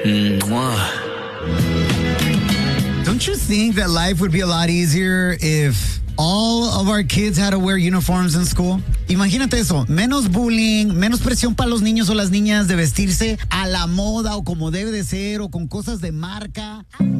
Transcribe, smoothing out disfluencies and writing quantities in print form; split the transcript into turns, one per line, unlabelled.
Don't you think that life would be a lot easier if all of our kids had to wear uniforms in school? Imagínate eso, menos bullying, menos presión para los niños o las niñas de vestirse a la moda o como debe de ser o con cosas de marca.